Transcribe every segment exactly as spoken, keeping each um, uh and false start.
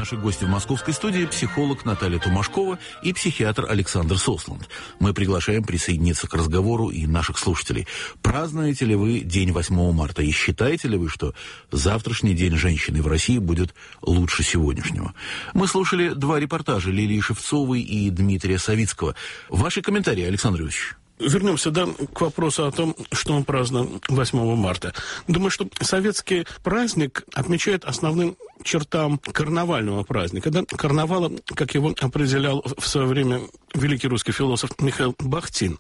Наши гости в московской студии – психолог Наталья Тумашкова и психиатр Александр Сосланд. Мы приглашаем присоединиться к разговору и наших слушателей. Празднуете ли вы день восьмого марта? И считаете ли вы, что завтрашний день женщины в России будет лучше сегодняшнего? Мы слушали два репортажа Лилии Шевцовой и Дмитрия Савицкого. Ваши комментарии, Александр Ильич? Вернемся, да, к вопросу о том, что мы празднуем восьмого марта. Думаю, что советский праздник отмечает основным чертам карнавального праздника. Да? Карнавала, как его определял в свое время великий русский философ Михаил Бахтин.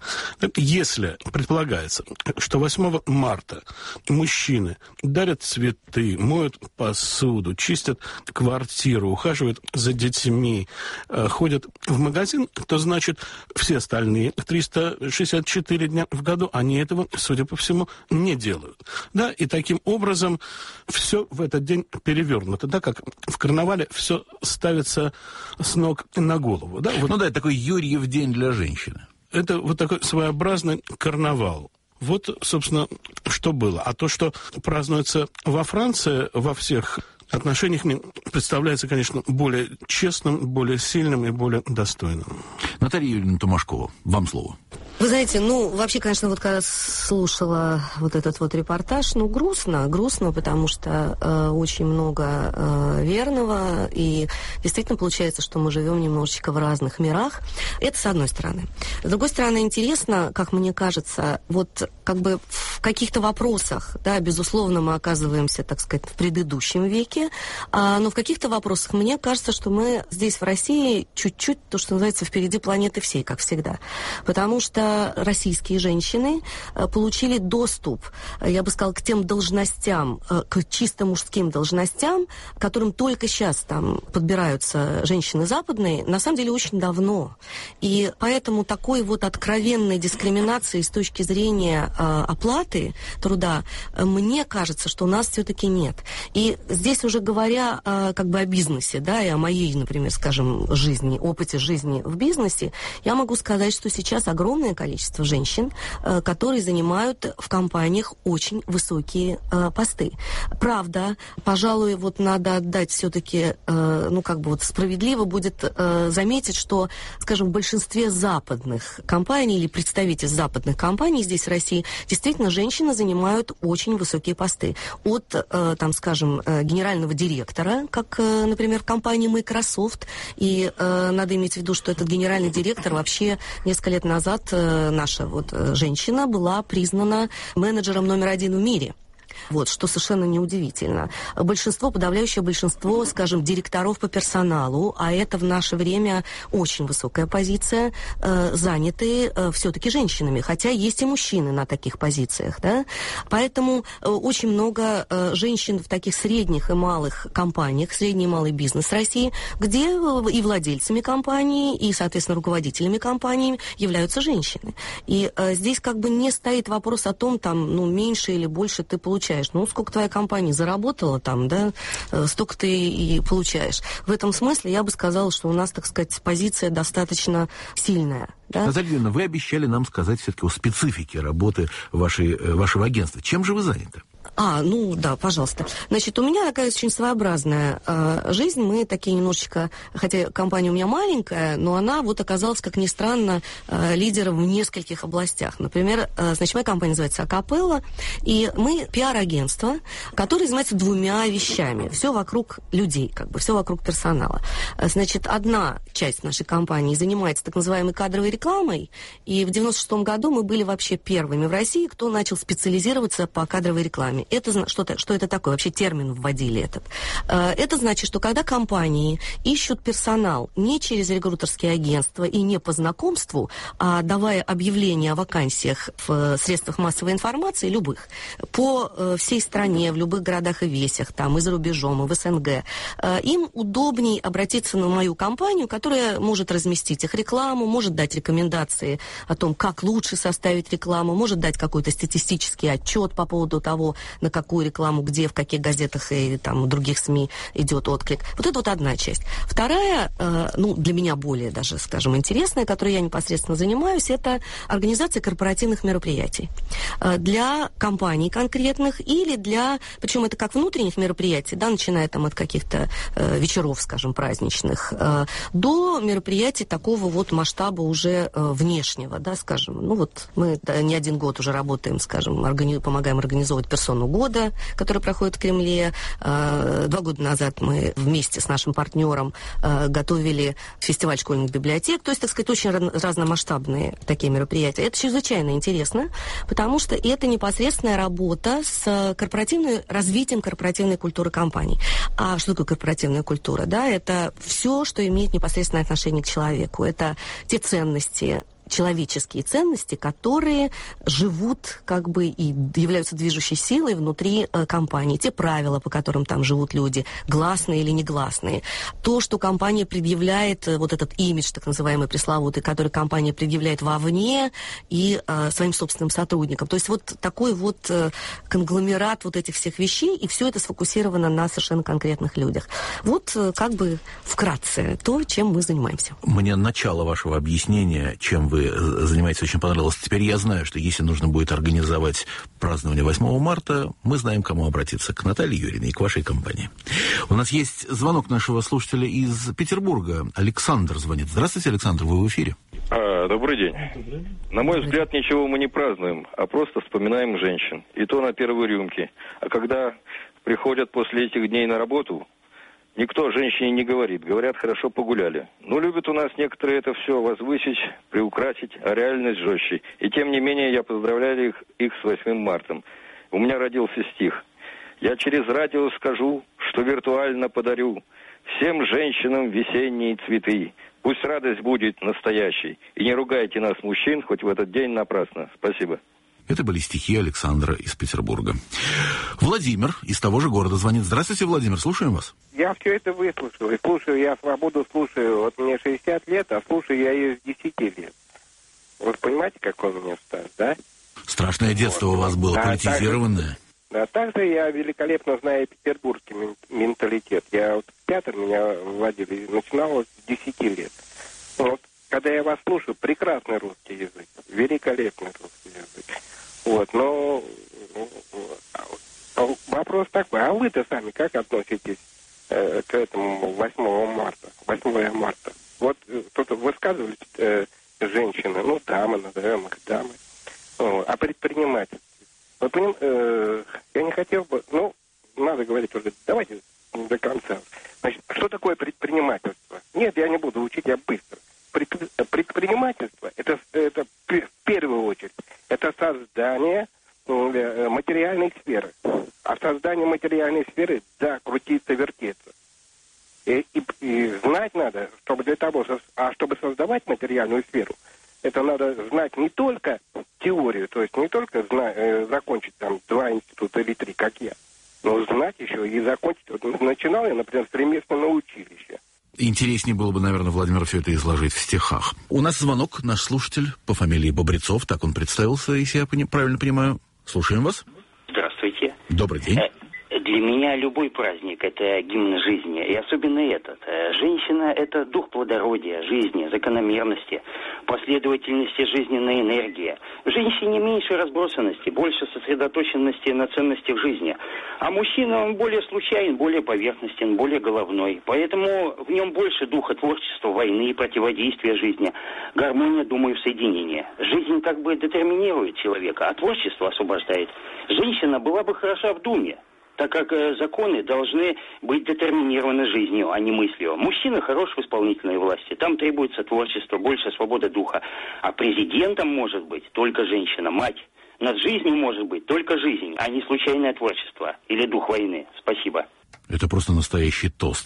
Если предполагается, что восьмого марта мужчины дарят цветы, моют посуду, чистят квартиру, ухаживают за детьми, ходят в магазин, то значит все остальные триста шестьдесят четыре дня в году они этого, судя по всему, не делают. Да, и таким образом все в этот день перевернуто. Да, как в карнавале все ставится с ног на голову. Да, вот. Ну да, такой Юрьев день для женщины. Это вот такой своеобразный карнавал. Вот, собственно, что было. А то, что празднуется во Франции во всех отношениях, мне представляется, конечно, более честным, более сильным и более достойным. Наталья Юрьевна Тумашкова, вам слово. Вы знаете, ну, вообще, конечно, вот когда слушала вот этот вот репортаж, ну, грустно, грустно, потому что э, очень много э, верного, и действительно получается, что мы живем немножечко в разных мирах. Это с одной стороны. С другой стороны, интересно, как мне кажется, вот как бы в каких-то вопросах, да, безусловно, мы оказываемся, так сказать, в предыдущем веке, а, но в каких-то вопросах мне кажется, что мы здесь, в России, чуть-чуть, то, что называется, впереди планеты всей, как всегда. Потому что российские женщины получили доступ, я бы сказала, к тем должностям, к чисто мужским должностям, которым только сейчас там подбираются женщины западные, на самом деле очень давно. И поэтому такой вот откровенной дискриминации с точки зрения э, оплаты труда, мне кажется, что у нас все-таки нет. И здесь уже говоря э, как бы о бизнесе, да, и о моей, например, скажем, жизни, опыте жизни в бизнесе, я могу сказать, что сейчас огромное количество женщин, э, которые занимают в компаниях очень высокие э, посты. Правда, пожалуй, вот надо отдать все-таки, э, ну, как бы вот справедливо будет э, заметить, что, скажем, в большинстве западных компаний или представительств западных компаний здесь в России действительно женщины занимают очень высокие посты. От, э, там, скажем, э, генерального директора, как, э, например, в компании Microsoft, и э, надо иметь в виду, что этот генеральный директор вообще несколько лет назад э, наша вот женщина была признана менеджером номер один в мире. Вот, что совершенно неудивительно. Большинство, подавляющее большинство, скажем, директоров по персоналу, а это в наше время очень высокая позиция, э, заняты э, все-таки женщинами, хотя есть и мужчины на таких позициях, да. Поэтому э, очень много э, женщин в таких средних и малых компаниях, средний и малый бизнес России, где и владельцами компании, и, соответственно, руководителями компании являются женщины. И э, здесь как бы не стоит вопрос о том, там, ну, меньше или больше ты получаешь. Ну, сколько твоя компания заработала там, да, столько ты и получаешь. В этом смысле я бы сказала, что у нас, так сказать, позиция достаточно сильная. Да? Наталья Юрьевна, вы обещали нам сказать все-таки о специфике работы вашей, вашего агентства. Чем же вы заняты? А, ну да, пожалуйста. Значит, у меня такая очень своеобразная э, жизнь. Мы такие немножечко, хотя компания у меня маленькая, но она вот оказалась, как ни странно, э, лидером в нескольких областях. Например, э, значит, моя компания называется Акапелла, и мы пиар-агентство, которое занимается двумя вещами. Все вокруг людей, как бы, все вокруг персонала. Значит, одна часть нашей компании занимается так называемой кадровой рекламой, и в девяносто шестом году мы были вообще первыми в России, кто начал специализироваться по кадровой рекламе. Это, что, что это такое? Вообще термин вводили этот. Это значит, что когда компании ищут персонал не через рекрутерские агентства и не по знакомству, а давая объявления о вакансиях в средствах массовой информации, любых, по всей стране, в любых городах и весях, там, и за рубежом, и в СНГ, им удобнее обратиться на мою компанию, которая может разместить их рекламу, может дать рекомендации о том, как лучше составить рекламу, может дать какой-то статистический отчет по поводу того, на какую рекламу, где, в каких газетах и там других СМИ идет отклик. Вот это вот одна часть. Вторая, э, ну, для меня более даже, скажем, интересная, которой я непосредственно занимаюсь, это организация корпоративных мероприятий. Э, для компаний конкретных или для, причем это как внутренних мероприятий, да, начиная там от каких-то э, вечеров, скажем, праздничных, э, до мероприятий такого вот масштаба уже э, внешнего, да, скажем. Ну вот мы да, не один год уже работаем, скажем, органи- помогаем организовывать персону года, которая проходит в Кремле. Э, два года назад мы вместе с нашим партнером э, готовили фестиваль школьных библиотек, то есть, так сказать, очень разномасштабные такие мероприятия. Это чрезвычайно интересно, потому что это непосредственная работа с корпоративным развитием корпоративной культуры компаний. А что такое корпоративная культура? Да, это все, что имеет непосредственное отношение к человеку. Это те ценности, человеческие ценности, которые живут как бы и являются движущей силой внутри э, компании. Те правила, по которым там живут люди, гласные или негласные. То, что компания предъявляет, э, вот этот имидж, так называемый пресловутый, который компания предъявляет вовне и э, своим собственным сотрудникам. То есть вот такой вот э, конгломерат вот этих всех вещей, и все это сфокусировано на совершенно конкретных людях. Вот э, как бы вкратце то, чем мы занимаемся. Мне начало вашего объяснения, чем вы занимаетесь, очень понравилось. Теперь я знаю, что если нужно будет организовать празднование восьмого марта, мы знаем, к кому обратиться. К Наталье Юрьевне и к вашей компании. У нас есть звонок нашего слушателя из Петербурга. Александр звонит. Здравствуйте, Александр, вы в эфире. А, добрый день. На мой взгляд, ничего мы не празднуем, а просто вспоминаем женщин. И то на первой рюмке. А когда приходят после этих дней на работу, никто женщине не говорит. Говорят, хорошо погуляли. Но любят у нас некоторые это все возвысить, приукрасить, а реальность жестче. И тем не менее я поздравляю их, их с восьмым марта. У меня родился стих. Я через радио скажу, что виртуально подарю всем женщинам весенние цветы. Пусть радость будет настоящей. И не ругайте нас, мужчин, хоть в этот день напрасно. Спасибо. Это были стихи Александра из Петербурга. Владимир из того же города звонит. Здравствуйте, Владимир, слушаем вас. Я все это выслушал. И слушаю, я свободу слушаю. Вот мне шестьдесят лет, а слушаю я ее с десяти лет. Вы понимаете, какой у меня стаж, да? Страшное детство вот у вас было, да, политизированное. Да, также я великолепно знаю петербургский менталитет. Я вот в театр меня вводили, начинал с десяти лет. Вот, когда я вас слушаю, прекрасный русский язык, великолепный русский язык. Вот, но вопрос такой, а вы-то сами как относитесь э, к этому восьмого марта, восьмого марта? Вот тут высказывались э, женщины, ну, дамы, назовем их дамы, о, о предпринимательстве. Вот, поним, э, я не хотел бы, ну, надо говорить уже, давайте до конца. Значит, что такое предпринимательство? Нет, я не буду учить, я быстро. Предпринимательство, это, это в первую очередь, это создание э, материальной сферы. А создание материальной сферы, да, крутиться, вертеться. И, и, и знать надо, чтобы для того, а чтобы создавать материальную сферу, это надо знать не только теорию, то есть не только зна, э, закончить там два института или три, как я, но знать еще и закончить. Вот, начинал я, например, с ремесленного училища. Интереснее было бы, наверное, Владимир, все это изложить в стихах. У нас звонок, наш слушатель по фамилии Бобрецов, так он представился, если я пони- правильно понимаю. Слушаем вас. Здравствуйте. Добрый день. Для меня любой праздник – это гимн жизни, и особенно этот. Женщина – это дух плодородия, жизни, закономерности, последовательности жизненной энергии. В женщине меньше разбросанности, больше сосредоточенности на ценностях жизни. А мужчина, он более случайен, более поверхностен, более головной. Поэтому в нем больше духа творчества, войны, противодействия жизни, гармония, думаю, соединения. Жизнь как бы детерминирует человека, а творчество освобождает. Женщина была бы хороша в думе, так как э, законы должны быть детерминированы жизнью, а не мыслью. Мужчина хорош в исполнительной власти, там требуется творчество, больше свобода духа. А президентом может быть только женщина, мать. Над жизнью может быть только жизнь, а не случайное творчество или дух войны. Спасибо. Это просто настоящий тост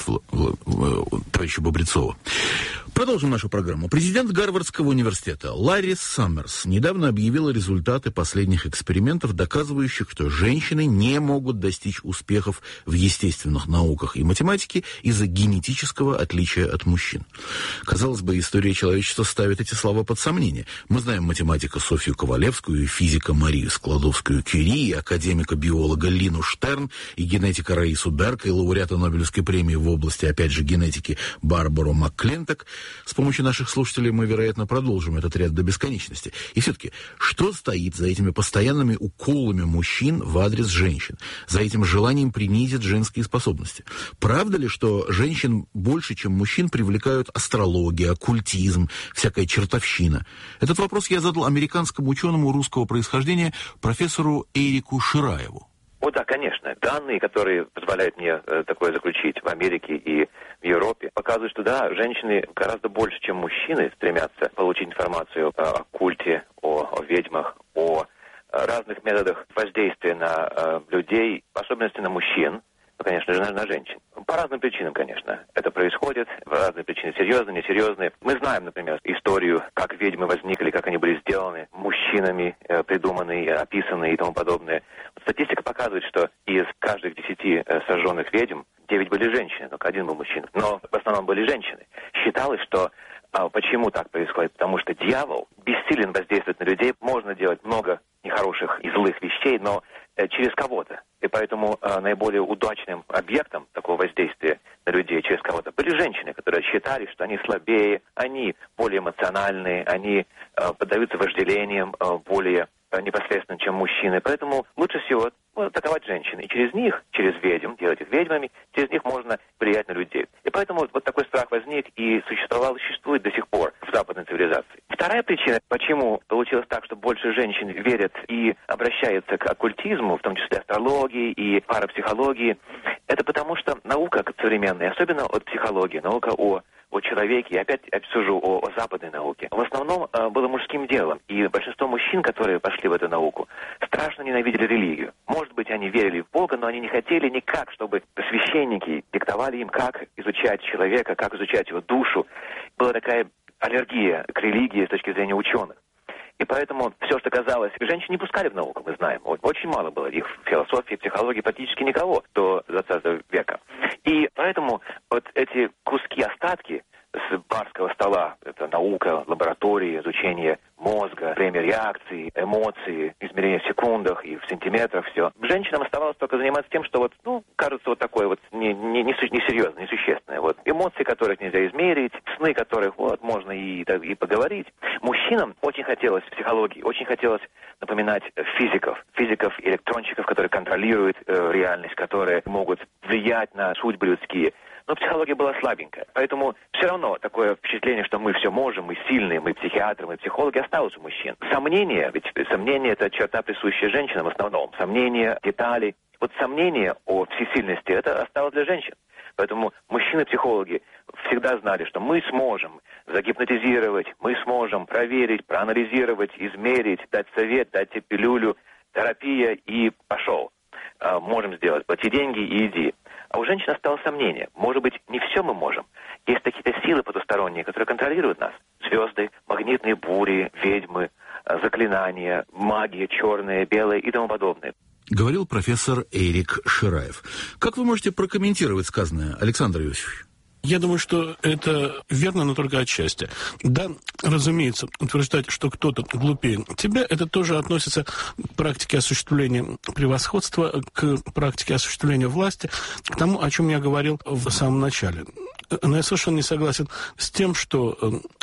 товарища Бобрецова. Продолжим нашу программу. Президент Гарвардского университета Ларри Саммерс недавно объявила результаты последних экспериментов, доказывающих, что женщины не могут достичь успехов в естественных науках и математике из-за генетического отличия от мужчин. Казалось бы, история человечества ставит эти слова под сомнение. Мы знаем математика Софью Ковалевскую, физика Марию Складовскую-Кюри, академика-биолога Лину Штерн и генетика Раису Берк, и лауреата Нобелевской премии в области, опять же, генетики Барбару МакКлинток. С помощью наших слушателей мы, вероятно, продолжим этот ряд до бесконечности. И все-таки, что стоит за этими постоянными уколами мужчин в адрес женщин? За этим желанием принизить женские способности? Правда ли, что женщин больше, чем мужчин, привлекают астрология, оккультизм, всякая чертовщина? Этот вопрос я задал американскому ученому русского происхождения профессору Эрику Шираеву. О, да, конечно. Данные, которые позволяют мне э, такое заключить в Америке и в Европе, показывают, что да, женщины гораздо больше, чем мужчины, стремятся получить информацию о, о культе, о, о ведьмах, о, о разных методах воздействия на э, людей, в особенности на мужчин, ну, конечно же, на, на женщин. По разным причинам, конечно. Это происходит, разные причины, серьезные, несерьезные. Мы знаем, например, историю, как ведьмы возникли, как они были сделаны мужчинами, э, придуманные, описанные и тому подобное. Вот статистика показывает, что из каждых десяти э, сожженных ведьм девять были женщины, только один был мужчина. Но в основном были женщины. Считалось, что а, почему так происходит? Потому что дьявол бессилен воздействовать на людей. Можно делать много нехороших и злых вещей, но э, через кого-то. И поэтому э, наиболее удачным объектом такого воздействия на людей через кого-то были женщины, которые считали, что они слабее, они более эмоциональные, они э, поддаются вожделениям э, более э, непосредственно, чем мужчины. Поэтому лучше всего ну, атаковать женщин. И через них, через ведьм, делать их ведьмами, через них можно влиять на людей. И поэтому вот, вот такой страх возник и существовал, и существует до сих пор в западной цивилизации. Вторая причина, почему получилось так, что больше женщин верят и обращаются к оккультизму, в том числе астрологии и парапсихологии, это потому что наука современная, особенно от психологии, наука о, о человеке, я опять сужу о, о западной науке, в основном э, было мужским делом. И большинство мужчин, которые пошли в эту науку, страшно ненавидели религию. Может быть, они верили в Бога, но они не хотели никак, чтобы священники диктовали им, как изучать человека, как изучать его душу. Была такая аллергия к религии с точки зрения ученых. И поэтому все, что казалось, женщин не пускали в науку, мы знаем. Очень мало было их в философии, психологии, практически никого до двадцатого века. И поэтому вот эти куски, остатки с барского стола, это наука, лаборатории, изучение мозга, время реакции, эмоции, измерение в секундах и в сантиметрах, все. Женщинам оставалось только заниматься тем, что вот, ну, кажется, вот такое вот не, не, не, не серьезное, несущественное. Вот. Эмоции, которых нельзя измерить, сны, которых вот можно и, и поговорить. Мужчинам очень хотелось в психологии, очень хотелось напоминать физиков, физиков, электронщиков, которые контролируют э, реальность, которые могут влиять на судьбы людские. Но психология была слабенькая. Поэтому все равно такое впечатление, что мы все можем, мы сильные, мы психиатры, мы психологи, осталось у мужчин. Сомнения, ведь сомнения – это черта, присущая женщинам в основном. Сомнения, детали. Вот сомнение о всесильности – это осталось для женщин. Поэтому мужчины-психологи всегда знали, что мы сможем загипнотизировать, мы сможем проверить, проанализировать, измерить, дать совет, дать тебе пилюлю, терапия и пошел. А, можем сделать, плати деньги и иди. А у женщин осталось сомнение. Может быть, не все мы можем. Есть какие-то силы потусторонние, которые контролируют нас. Звезды, магнитные бури, ведьмы, заклинания, магия черная, белая и тому подобное. Говорил профессор Эрик Шираев. Как вы можете прокомментировать сказанное, Александр Иосифович? Я думаю, что это верно, но только отчасти. Да, разумеется, утверждать, что кто-то глупее тебя, это тоже относится к практике осуществления превосходства, к практике осуществления власти, к тому, о чем я говорил в самом начале. Но я совершенно не согласен с тем, что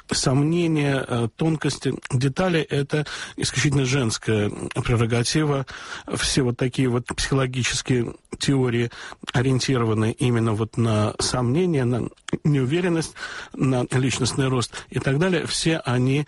сомнения, тонкости, детали – это исключительно женская прерогатива. Все вот такие вот психологические теории, ориентированные именно вот на сомнения, на неуверенность, на личностный рост и так далее, все они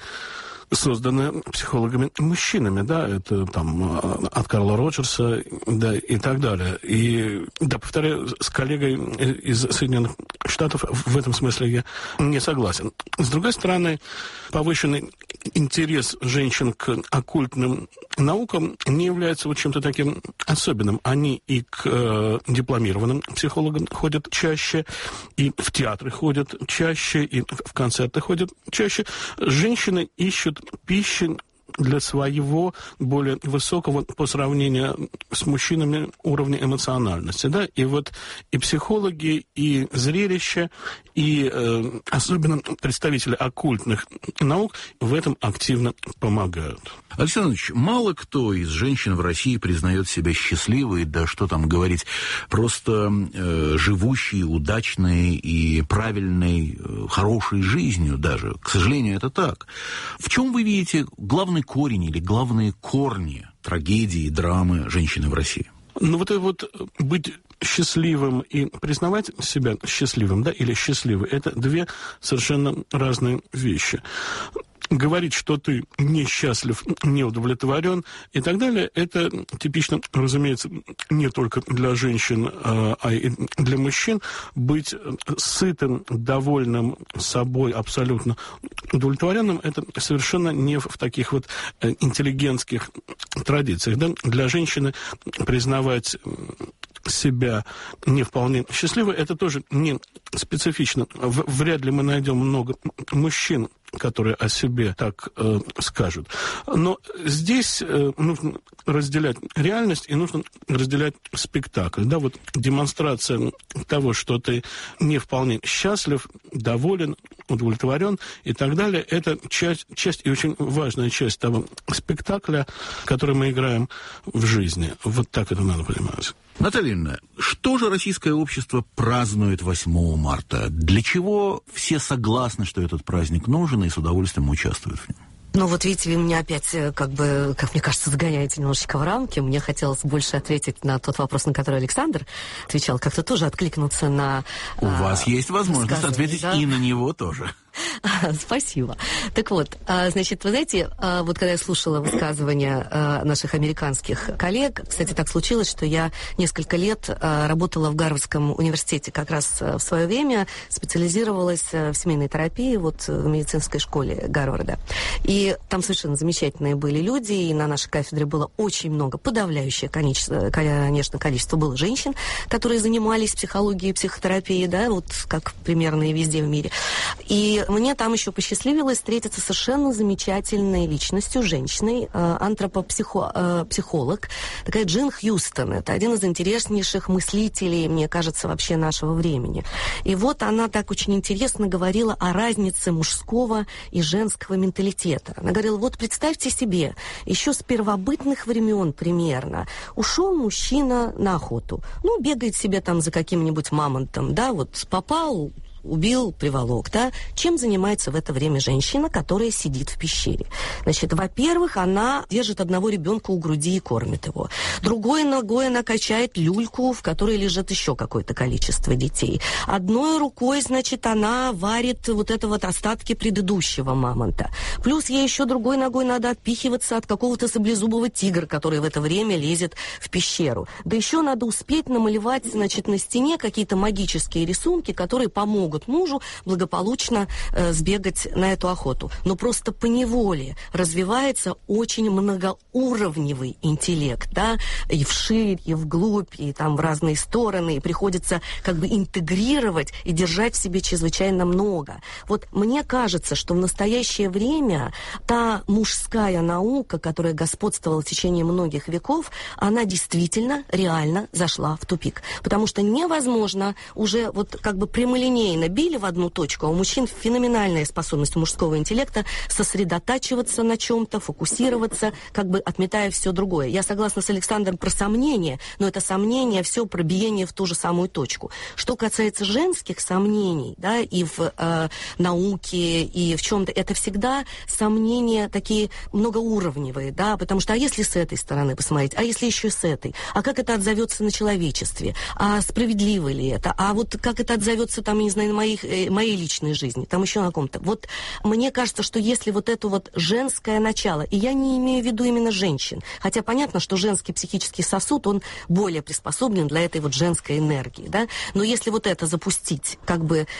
созданы психологами-мужчинами, да, это там от Карла Роджерса, да, и так далее. И, да, повторяю, с коллегой из Соединенных Штатов в этом смысле я не согласен. С другой стороны, повышенный интерес женщин к оккультным наукам не является вот чем-то таким особенным. Они и к э, дипломированным психологам ходят чаще, и в театры ходят чаще, и в концерты ходят чаще. Женщины ищут пищи для своего более высокого по сравнению с мужчинами уровня эмоциональности, да, и вот и психологи, и зрелища, и э, особенно представители оккультных наук в этом активно помогают. Александр Ильич, мало кто из женщин в России признает себя счастливой, да что там говорить, просто э, живущей, удачной и правильной, э, хорошей жизнью даже. К сожалению, это так. В чем вы видите главный корень или главные корни трагедии, драмы женщины в России? Ну вот это вот быть счастливым и признавать себя счастливым, да, или счастливой, это две совершенно разные вещи. Говорить, что ты несчастлив, не удовлетворен и так далее, это типично, разумеется, не только для женщин, а и для мужчин. Быть сытым, довольным собой, абсолютно удовлетворенным, это совершенно не в таких вот интеллигентских традициях. Да? Для женщины признавать себя не вполне счастливой, это тоже не специфично. В, вряд ли мы найдем много мужчин, которые о себе так э, скажут. Но здесь э, нужно разделять реальность и нужно разделять спектакль. Да, вот демонстрация того, что ты не вполне счастлив, доволен, удовлетворен и так далее, это часть, часть и очень важная часть того спектакля, который мы играем в жизни. Вот так это надо понимать. Наталья Ильина, что же российское общество празднует восьмого марта? Для чего все согласны, что этот праздник нужен, и с удовольствием участвуют в нем? Ну, вот видите, вы меня опять, как бы, как мне кажется, загоняете немножечко в рамки. Мне хотелось больше ответить на тот вопрос, на который Александр отвечал, как-то тоже откликнуться на... У а, вас есть возможность ответить, да? И на него тоже. Спасибо. Так вот, значит, вы знаете, вот когда я слушала высказывания наших американских коллег, кстати, так случилось, что я несколько лет работала в Гарвардском университете, как раз в свое время специализировалась в семейной терапии вот в медицинской школе Гарварда. И там совершенно замечательные были люди, и на нашей кафедре было очень много, подавляющее, конечно, конечно количество было женщин, которые занимались психологией и психотерапией, да, вот как примерно и везде в мире. И мне там еще посчастливилось встретиться с совершенно замечательной личностью, женщиной, антропопсихолог, такая Джин Хьюстон. Это один из интереснейших мыслителей, мне кажется, вообще нашего времени. И вот она так очень интересно говорила о разнице мужского и женского менталитета. Она говорила, вот представьте себе, еще с первобытных времен примерно ушел мужчина на охоту. Ну, бегает себе там за каким-нибудь мамонтом, да, вот попал, убил, приволок, да? Чем занимается в это время женщина, которая сидит в пещере? Значит, во-первых, она держит одного ребенка у груди и кормит его. Другой ногой она качает люльку, в которой лежит еще какое-то количество детей. Одной рукой, значит, она варит вот это вот остатки предыдущего мамонта. Плюс ей еще другой ногой надо отпихиваться от какого-то саблезубого тигра, который в это время лезет в пещеру. Да еще надо успеть намалевать, значит, на стене какие-то магические рисунки, которые помогут мужу благополучно э, сбегать на эту охоту. Но просто поневоле развивается очень многоуровневый интеллект, да, и вширь, и вглубь, и там в разные стороны, и приходится как бы интегрировать и держать в себе чрезвычайно много. Вот мне кажется, что в настоящее время та мужская наука, которая господствовала в течение многих веков, она действительно реально зашла в тупик. Потому что невозможно уже вот как бы прямолинейно били в одну точку, а у мужчин феноменальная способность мужского интеллекта сосредотачиваться на чем-то, фокусироваться, как бы отметая все другое. Я согласна с Александром про сомнения, но это сомнение, все про биение в ту же самую точку. Что касается женских сомнений, да, и в э, науке, и в чем-то, это всегда сомнения такие многоуровневые, да, потому что, а если с этой стороны посмотреть, а если еще с этой, а как это отзовется на человечестве, а справедливо ли это, а вот как это отзовется, там, не знаю, на моих, э, моей личной жизни, там еще на ком-то. Вот мне кажется, что если вот это вот женское начало, и я не имею в виду именно женщин, хотя понятно, что женский психический сосуд, он более приспособлен для этой вот женской энергии, да, но если вот это запустить как бы в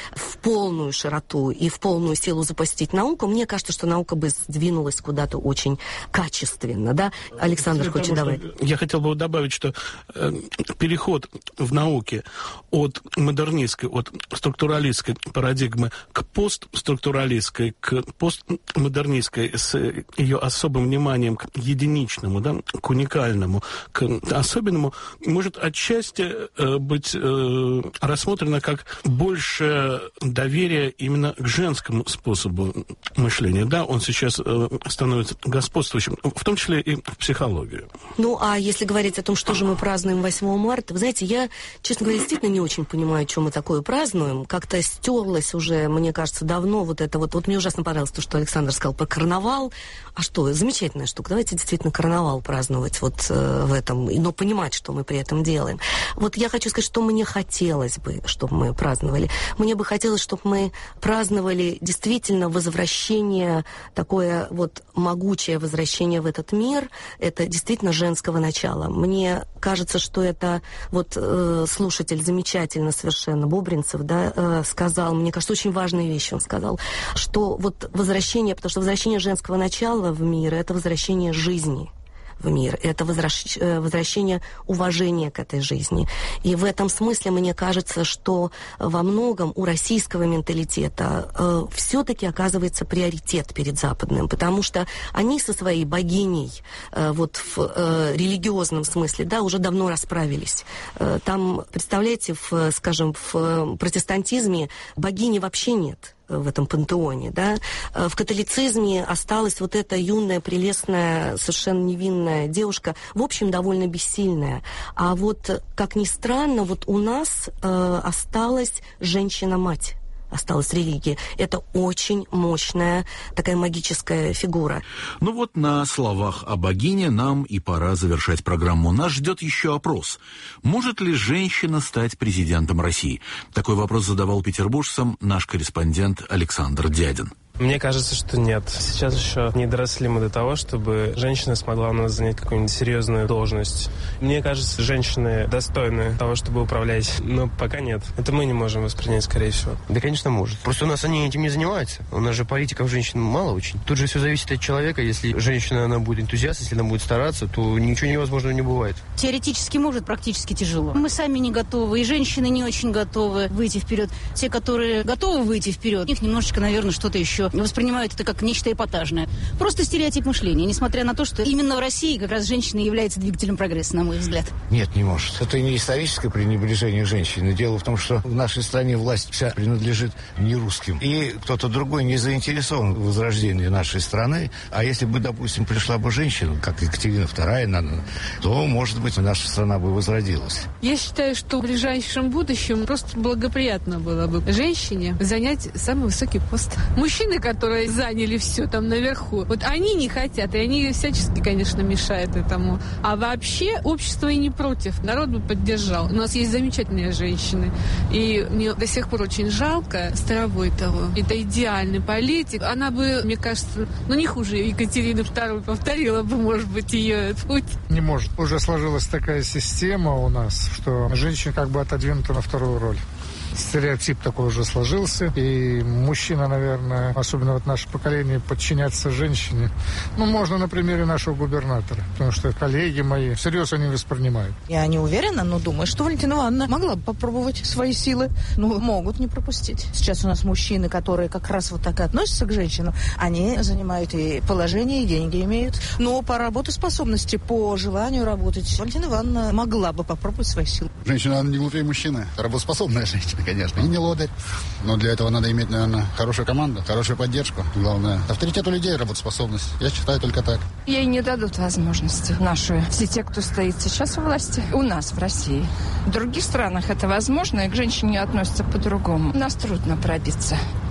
полную широту и в полную силу запустить науку, мне кажется, что наука бы сдвинулась куда-то очень качественно, да? Александр хочет добавить. Я хотел бы добавить, что э, переход в науке от модернистской, от структуралистской парадигмы к постструктуралистской, к постмодернистской с ее особым вниманием к единичному, да, к уникальному, к особенному, может отчасти э, быть э, рассмотрено как больше доверия именно к женскому способу мышления. Да, он сейчас э, становится господствующим, в том числе и в психологии. Ну, а если говорить о том, что же мы празднуем восьмого марта, вы знаете, я, честно говоря, действительно не очень понимаю, что мы такое празднуем. Как-то стерлось уже, мне кажется, давно вот это вот. Вот мне ужасно понравилось то, что Александр сказал про карнавал. А что, замечательная штука. Давайте действительно карнавал праздновать вот э, в этом, но понимать, что мы при этом делаем. Вот я хочу сказать, что мне хотелось бы, чтобы мы праздновали. Мне бы хотелось, чтобы мы праздновали действительно возвращение, такое вот могучее возвращение в этот мир. Это действительно женского начала. Мне кажется, что это вот э, слушатель замечательно совершенно, Бобринцев, да, э, сказал, мне кажется, очень важные вещи он сказал, что вот возвращение, потому что возвращение женского начала в мир — это возвращение жизни в мир, это возвращ... возвращение уважения к этой жизни. И в этом смысле мне кажется, что во многом у российского менталитета э, все-таки оказывается приоритет перед западным, потому что они со своей богиней э, вот в э, религиозном смысле, да, уже давно расправились. Э, там, представляете, в, скажем, в протестантизме богини вообще нет в этом пантеоне, да. В католицизме осталась вот эта юная, прелестная, совершенно невинная девушка, в общем, довольно бессильная. А вот, как ни странно, вот у нас э, осталась женщина-мать. Осталась религия. Это очень мощная такая магическая фигура. Ну вот на словах о богине нам и пора завершать программу. Нас ждет еще опрос. Может ли женщина стать президентом России? Такой вопрос задавал петербуржцам наш корреспондент Александр Дядин. Мне кажется, что нет. Сейчас еще не доросли мы до того, чтобы женщина смогла у нас занять какую-нибудь серьезную должность. Мне кажется, женщины достойны того, чтобы управлять, но пока нет. Это мы не можем воспринять, скорее всего. Да, конечно, может. Просто у нас они этим не занимаются. У нас же политиков женщин мало очень. Тут же все зависит от человека. Если женщина, она будет энтузиаст, если она будет стараться, то ничего невозможного не бывает. Теоретически может, практически тяжело. Мы сами не готовы, и женщины не очень готовы выйти вперед. Те, которые готовы выйти вперед, у них немножечко, наверное, что-то еще воспринимают это как нечто эпатажное. Просто стереотип мышления, несмотря на то, что именно в России как раз женщина является двигателем прогресса, на мой взгляд. Нет, не может. Это не историческое пренебрежение женщины. Дело в том, что в нашей стране власть вся принадлежит не русским. И кто-то другой не заинтересован в возрождении нашей страны. А если бы, допустим, пришла бы женщина, как Екатерина вторая, то, может быть, наша страна бы возродилась. Я считаю, что в ближайшем будущем просто благоприятно было бы женщине занять самый высокий пост. Мужчины, которые заняли все там наверху, вот они не хотят, и они всячески, конечно, мешают этому. А вообще общество и не против. Народ бы поддержал. У нас есть замечательные женщины. И мне до сих пор очень жалко Старовой того. Это идеальный политик. Она бы, мне кажется, ну не хуже Екатерины второй повторила бы, может быть, ее путь. Не может. Уже сложилась такая система у нас, что женщина как бы отодвинута на вторую роль. Стереотип такой уже сложился, и мужчина, наверное, особенно вот наше поколение, подчиняться женщине. Ну, можно на примере нашего губернатора, потому что коллеги мои всерьез они воспринимают. Я не уверена, но думаю, что Валентина Ивановна могла бы попробовать свои силы. Ну, могут не пропустить. Сейчас у нас мужчины, которые как раз вот так и относятся к женщинам, они занимают и положение, и деньги имеют. Но по работоспособности, по желанию работать, Валентина Ивановна могла бы попробовать свои силы. Женщина, она не глупее мужчины. Работоспособная женщина, конечно, и не лодырь. Но для этого надо иметь, наверное, хорошую команду, хорошую поддержку. Главное, авторитет у людей, работоспособность. Я считаю только так. Ей не дадут возможности наши. Все те, кто стоит сейчас у власти, у нас в России. В других странах это возможно, и к женщине относятся по-другому. Нас трудно пробиться.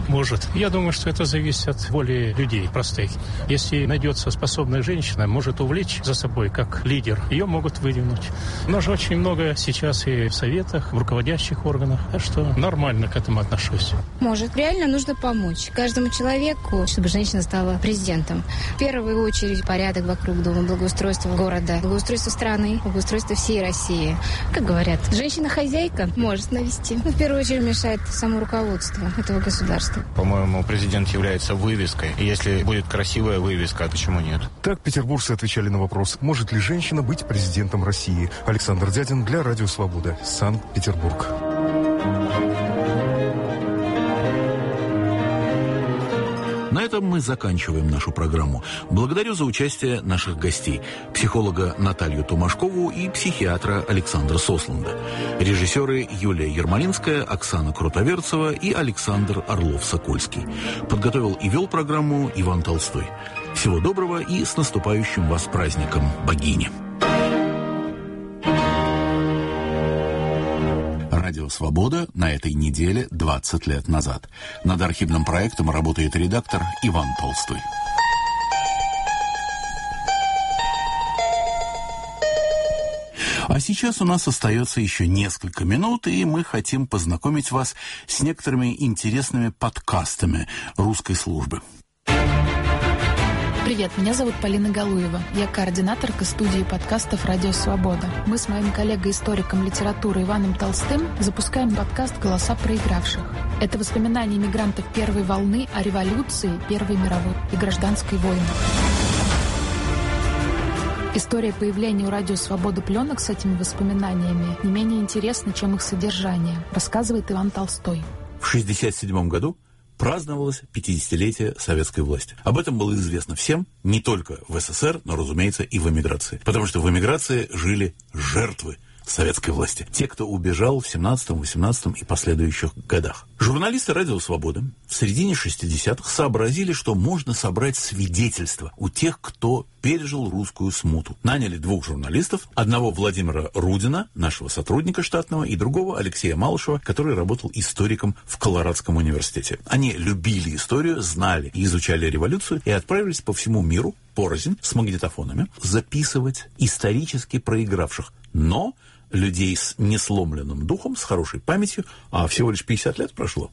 Может. Я думаю, что это зависит от воли людей простых. Если найдется способная женщина, может увлечь за собой как лидер, ее могут выдвинуть. Но же очень много сейчас и в советах, в руководящих органах, так что нормально к этому отношусь. Может. Реально нужно помочь каждому человеку, чтобы женщина стала президентом. В первую очередь порядок вокруг дома, благоустройство города, благоустройство страны, благоустройство всей России. Как говорят, женщина-хозяйка может навести. Но в первую очередь мешает само руководство этого государства. По-моему, президент является вывеской. И если будет красивая вывеска, почему нет? Так петербуржцы отвечали на вопрос, может ли женщина быть президентом России. Александр Дядин для Радио Свобода, Санкт-Петербург. На этом мы заканчиваем нашу программу. Благодарю за участие наших гостей. Психолога Наталью Томашкову и психиатра Александра Сосланда. Режиссеры Юлия Ермолинская, Оксана Крутоверцева и Александр Орлов-Сокольский. Подготовил и вел программу Иван Толстой. Всего доброго и с наступающим вас праздником богини. Радио «Свобода» на этой неделе двадцать лет назад. Над архивным проектом работает редактор Иван Толстой. А сейчас у нас остается еще несколько минут, и мы хотим познакомить вас с некоторыми интересными подкастами русской службы. Привет, меня зовут Полина Галуева. Я координаторка студии подкастов «Радио Свобода». Мы с моим коллегой-историком литературы Иваном Толстым запускаем подкаст «Голоса проигравших». Это воспоминания мигрантов первой волны о революции, Первой мировой и гражданской войнах. История появления у «Радио Свобода» пленок с этими воспоминаниями не менее интересна, чем их содержание, рассказывает Иван Толстой. В шестьдесят седьмом году праздновалось пятидесятилетие советской власти. Об этом было известно всем, не только в СССР, но, разумеется, и в эмиграции. Потому что в эмиграции жили жертвы советской власти. Те, кто убежал в семнадцатом, восемнадцатом и последующих годах. Журналисты «Радио Свобода» в середине шестидесятых сообразили, что можно собрать свидетельства у тех, кто пережил русскую смуту. Наняли двух журналистов, одного Владимира Рудина, нашего сотрудника штатного, и другого Алексея Малышева, который работал историком в Колорадском университете. Они любили историю, знали и изучали революцию и отправились по всему миру порознь с магнитофонами записывать исторически проигравших, но людей с несломленным духом, с хорошей памятью, а всего лишь пятьдесят лет прошло.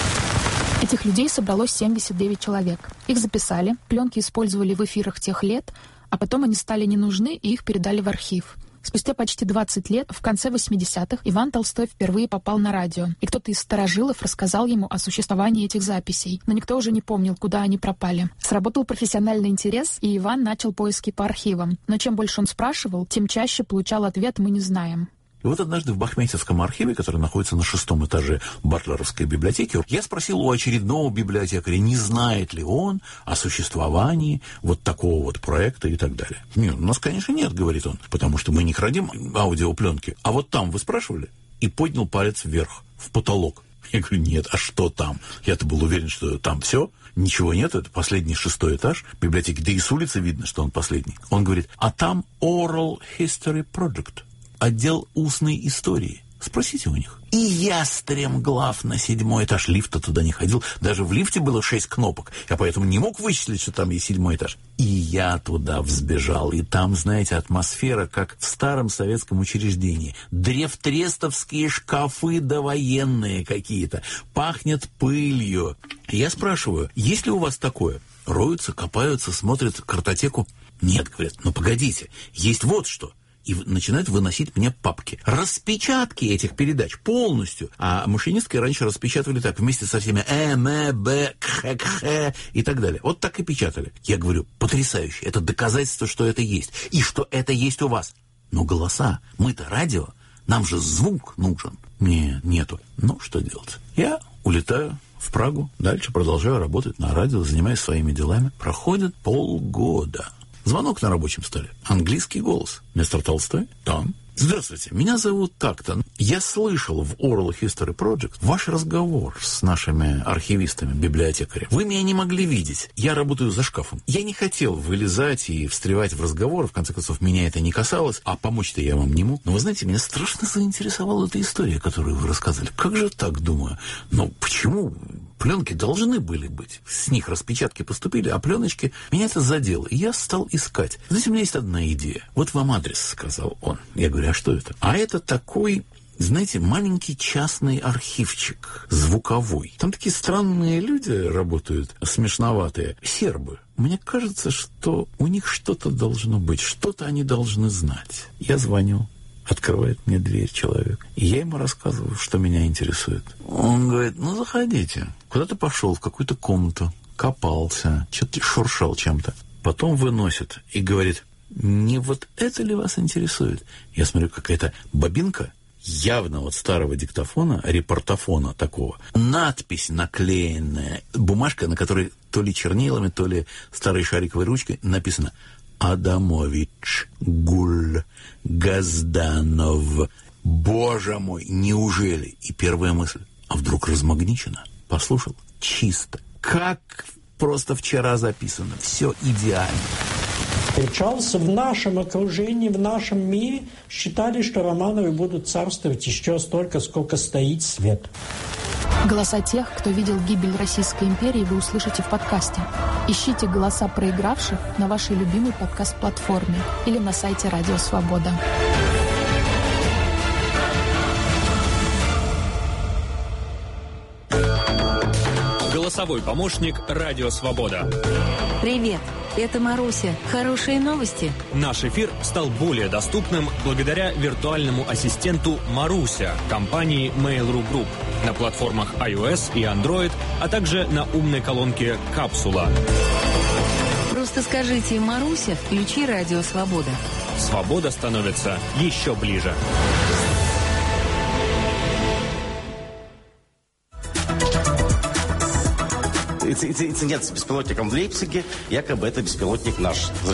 Этих людей собралось семьдесят девять человек. Их записали, пленки использовали в эфирах тех лет, а потом они стали не нужны, и их передали в архив. Спустя почти двадцать лет, в конце восьмидесятых, Иван Толстой впервые попал на радио, и кто-то из старожилов рассказал ему о существовании этих записей, но никто уже не помнил, куда они пропали. Сработал профессиональный интерес, и Иван начал поиски по архивам. Но чем больше он спрашивал, тем чаще получал ответ «мы не знаем». И вот однажды в Бахметьевском архиве, который находится на шестом этаже Батлеровской библиотеки, я спросил у очередного библиотекаря, не знает ли он о существовании вот такого вот проекта и так далее. Нет, у нас, конечно, нет, говорит он, потому что мы не крадем аудиопленки. А вот там вы спрашивали? И поднял палец вверх, в потолок. Я говорю, нет, а что там? Я-то был уверен, что там все. Ничего нет, это последний шестой этаж библиотеки. Да и с улицы видно, что он последний. Он говорит, а там Oral History Project. Отдел устной истории. Спросите у них. И я стремглав на седьмой этаж. Лифта туда не ходил. Даже в лифте было шесть кнопок. Я поэтому не мог вычислить, что там есть седьмой этаж. И я туда взбежал. И там, знаете, атмосфера, как в старом советском учреждении. Древтрестовские шкафы довоенные какие-то. Пахнет пылью. Я спрашиваю, есть ли у вас такое? Роются, копаются, смотрят картотеку. Нет, говорят, ну погодите, есть вот что. И начинают выносить мне папки. Распечатки этих передач полностью. А машинистки раньше распечатывали так, вместе со всеми М, Б, К, Х и так далее. Вот так и печатали. Я говорю, потрясающе. Это доказательство, что это есть. И что это есть у вас. Но голоса. Мы-то радио. Нам же звук нужен. Нет, нету. Ну, что делать? Я улетаю в Прагу. Дальше продолжаю работать на радио, занимаюсь своими делами. Проходит полгода. Звонок на рабочем столе. Английский голос. Мистер Толстой? Там. Здравствуйте, меня зовут так-то. Я слышал в Oral History Project ваш разговор с нашими архивистами, библиотекарями. Вы меня не могли видеть. Я работаю за шкафом. Я не хотел вылезать и встревать в разговор. В конце концов, меня это не касалось. А помочь-то я вам не мог. Но вы знаете, меня страшно заинтересовала эта история, которую вы рассказывали. Как же так, думаю? Ну, почему... Пленки должны были быть. С них распечатки поступили, а пленочки меня это задело. И я стал искать. Знаете, у меня есть одна идея. Вот вам адрес, сказал он. Я говорю, а что это? А это такой... Знаете, маленький частный архивчик, звуковой. Там такие странные люди работают, смешноватые, сербы. Мне кажется, что у них что-то должно быть, что-то они должны знать. Я звоню, открывает мне дверь человек, и я ему рассказываю, что меня интересует. Он говорит, ну, заходите. Куда-то пошел, в какую-то комнату, копался, что-то шуршал чем-то. Потом выносит и говорит, не вот это ли вас интересует? Я смотрю, какая-то бобинка, явно вот старого диктофона, репортофона такого. Надпись наклеенная, бумажка, на которой то ли чернилами, то ли старой шариковой ручкой написано «Адамович Гуль Газданов». Боже мой, неужели? И первая мысль, а вдруг размагничено? Послушал, чисто. Как просто вчера записано. Все идеально. Встречался в нашем окружении, в нашем мире, считали, что Романовы будут царствовать еще столько, сколько стоит свет. Голоса тех, кто видел гибель Российской империи, вы услышите в подкасте. Ищите голоса проигравших на вашей любимой подкаст-платформе или на сайте Радио Свобода. Голосовой помощник «Радио Свобода». Привет, это Маруся. Хорошие новости? Наш эфир стал более доступным благодаря виртуальному ассистенту «Маруся» компании Mail.ru Group на платформах iOS и Android, а также на умной колонке «Капсула». Просто скажите «Маруся, включи Радио Свобода». Свобода становится еще ближе. Инцидент с беспилотником в Лейпциге, якобы это беспилотник наш.